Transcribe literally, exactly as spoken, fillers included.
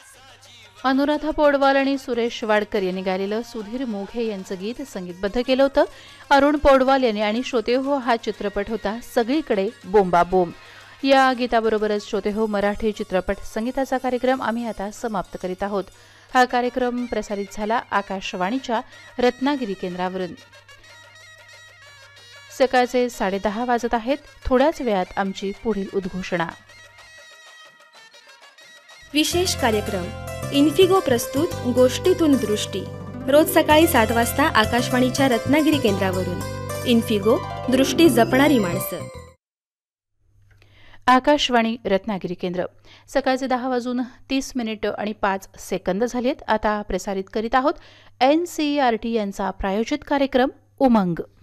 अनुराधा पौडवाल आणि सुरेश वाडकर यांनी गायलेलं सुधीर मोघे यांचं गीत संगीतबद्ध केलं होतं. अरुण पौडवाल यांनी आणि श्रोते हो हा चित्रपट होता सगळीकडे बोंबा बोंब. या गीताबरोबरच श्रोते हो मराठी चित्रपट संगीताचा कार्यक्रम आम्ही आता समाप्त करीत आहोत. हा कार्यक्रम प्रसारित झाला आकाशवाणीच्या रत्नागिरी केंद्रावरून. सकाळचे साडेदहा वाजत आहेत. थोड्याच वेळात आमची पुढील उद्घोषणा. विशेष कार्यक्रम इन्फिगो प्रस्तुत गोष्टीतून दृष्टी, रोज सकाळी सात वाजता आकाशवाणीच्या रत्नागिरी केंद्रावरून. इन्फिगो, दृष्टी जपणारी माणसं. आकाशवाणी रत्नागिरी केंद्र. सकाळचे दहा वाजून तीस मिनिट आणि पाच सेकंद झालेत. आता प्रसारित करीत आहोत N C E R T यांचा प्रायोजित कार्यक्रम उमंग.